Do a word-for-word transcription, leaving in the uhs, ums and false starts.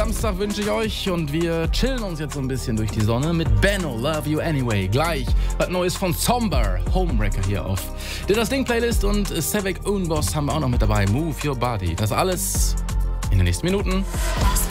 Samstag wünsche ich euch und wir chillen uns jetzt so ein bisschen durch die Sonne mit Benno, Love You Anyway. Gleich was Neues von Somber, Homewrecker hier auf der Das Ding Playlist und Sevek Unboss haben wir auch noch mit dabei. Move Your Body. Das alles in den nächsten Minuten.